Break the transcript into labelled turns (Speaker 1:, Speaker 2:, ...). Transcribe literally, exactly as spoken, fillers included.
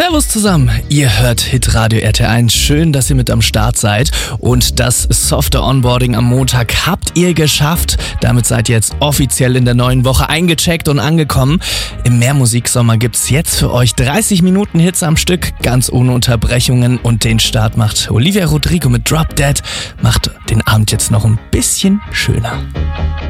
Speaker 1: Servus zusammen, ihr hört Hitradio R T L eins. Schön, dass ihr mit am Start seid. Und das softe Onboarding am Montag habt ihr geschafft. Damit seid ihr jetzt offiziell in der neuen Woche eingecheckt und angekommen. Im Mehrmusiksommer gibt's jetzt für euch dreißig Minuten Hits am Stück, ganz ohne Unterbrechungen. Und den Start macht Olivia Rodrigo mit Drop Dead. Macht den Abend jetzt noch ein bisschen schöner.